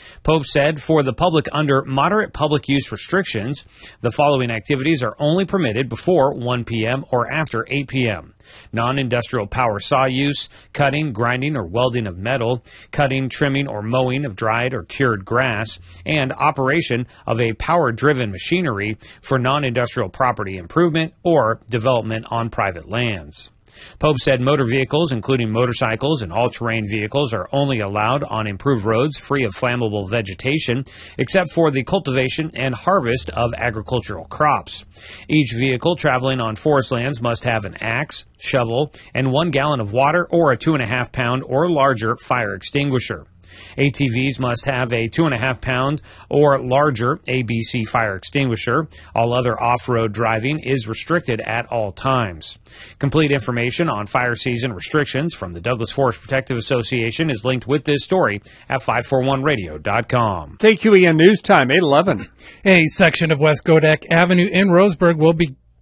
Pope said for the public under moderate public use restrictions, the following activities are only permitted before 1 p.m. or after 8 p.m. Non-industrial power saw use, cutting, grinding, or welding of metal, cutting, trimming, or mowing of dried or cured grass, and operation of a power-driven machinery for non-industrial property improvement or development on private lands. Pope said motor vehicles, including motorcycles and all-terrain vehicles, are only allowed on improved roads free of flammable vegetation, except for the cultivation and harvest of agricultural crops. Each vehicle traveling on forest lands must have an axe, shovel, and 1 gallon of water or a 2.5-pound or larger fire extinguisher. ATVs must have a 2.5-pound or larger ABC fire extinguisher. All other off-road driving is restricted at all times. Complete information on fire season restrictions from the Douglas Forest Protective Association is linked with this story at 541radio.com. KQEN News Time, 8:11. A section of West Godek Avenue in Roseburg will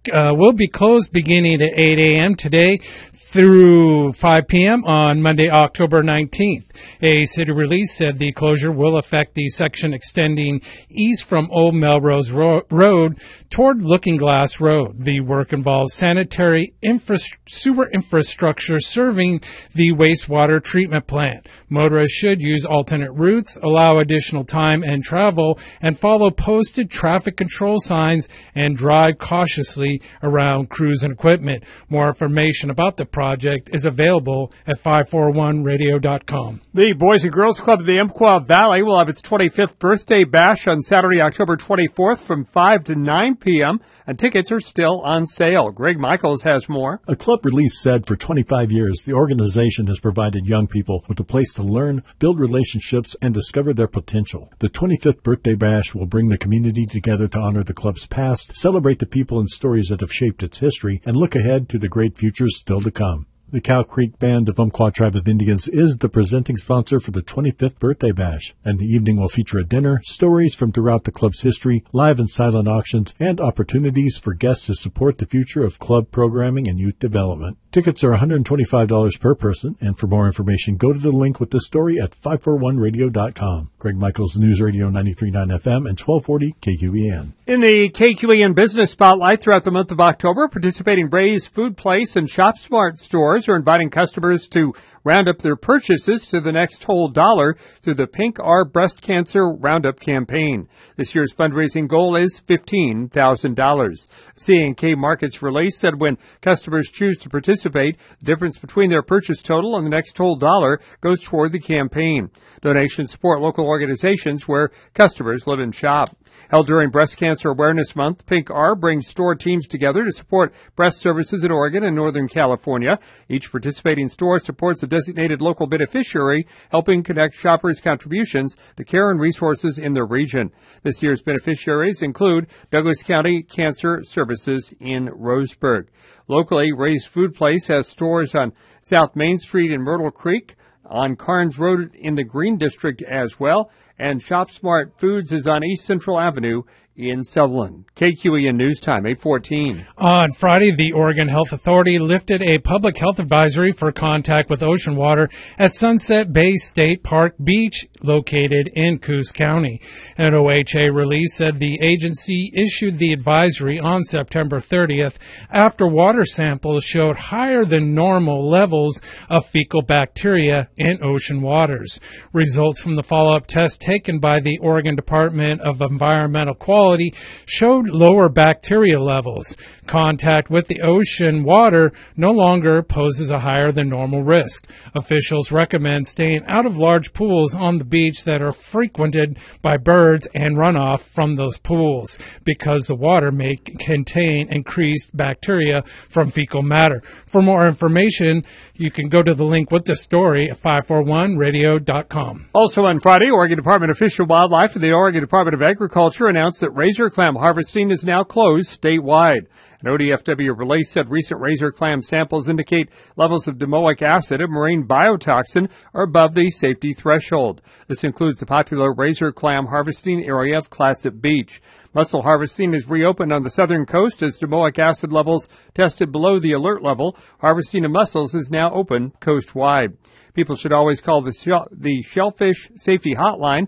be closed beginning at 8 a.m. today through 5 p.m. on Monday, October 19th. A city release said the closure will affect the section extending east from Old Melrose Road toward Looking Glass Road. The work involves sanitary sewer infrastructure serving the wastewater treatment plant. Motorists should use alternate routes, allow additional time and travel, and follow posted traffic control signs and drive cautiously around crews and equipment. More information about the project is available at 541radio.com. The Boys and Girls Club of the Umpqua Valley will have its 25th birthday bash on Saturday, October 24th from 5 to 9 p.m., and tickets are still on sale. Greg Michaels has more. A club release said for 25 years, the organization has provided young people with a place to learn, build relationships, and discover their potential. The 25th birthday bash will bring the community together to honor the club's past, celebrate the people and stories that have shaped its history, and look ahead to the great futures still to come. The Cow Creek Band of Umpqua Tribe of Indians is the presenting sponsor for the 25th birthday bash, and the evening will feature a dinner, stories from throughout the club's history, live and silent auctions, and opportunities for guests to support the future of club programming and youth development. Tickets are $125 per person, and for more information, go to the link with the story at 541radio.com. Greg Michaels, News Radio 93.9 FM and 1240 KQEN. In the KQEN Business Spotlight throughout the month of October, participating Bray's Food Place and ShopSmart stores are inviting customers to round up their purchases to the next whole dollar through the Pink R Breast Cancer Roundup campaign. This year's fundraising goal is $15,000. C&K Markets release said when customers choose to participate, the difference between their purchase total and the next whole dollar goes toward the campaign. Donations support local organizations where customers live and shop. Held during Breast Cancer Awareness Month, Pink R brings store teams together to support breast services in Oregon and Northern California. Each participating store supports a designated local beneficiary, helping connect shoppers' contributions to care and resources in their region. This year's beneficiaries include Douglas County Cancer Services in Roseburg. Locally, Ray's Food Place has stores on South Main Street in Myrtle Creek, on Carnes Road in the Green District as well, and ShopSmart Foods is on East Central Avenue in Sutherland. KQEN News Time, 8:14. On Friday, the Oregon Health Authority lifted a public health advisory for contact with ocean water at Sunset Bay State Park Beach, located in Coos County. An OHA release said the agency issued the advisory on September 30th after water samples showed higher than normal levels of fecal bacteria in ocean waters. Results from the follow-up test taken by the Oregon Department of Environmental Quality showed lower bacteria levels. Contact with the ocean water no longer poses a higher than normal risk. Officials recommend staying out of large pools on the beach that are frequented by birds and runoff from those pools because the water may contain increased bacteria from fecal matter. For more information, you can go to the link with the story at 541radio.com. Also on Friday, Oregon Department of Fish and Wildlife and the Oregon Department of Agriculture announced that razor clam harvesting is now closed statewide. An ODFW release said recent razor clam samples indicate levels of domoic acid, a marine biotoxin, are above the safety threshold. This includes the popular razor clam harvesting area of Clatsop Beach. Mussel harvesting is reopened on the southern coast as domoic acid levels tested below the alert level. Harvesting of mussels is now open coast-wide. People should always call the Shellfish Safety Hotline